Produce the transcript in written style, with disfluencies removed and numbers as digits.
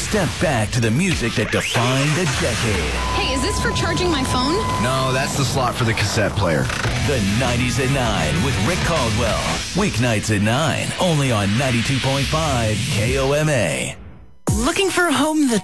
step back to the music that defined a decade. Hey, is this for charging my phone? No, that's the slot for the cassette player. The 90s at 9 with Rick Caldwell. Weeknights at 9, only on 92.5 KOMA. Looking for a home that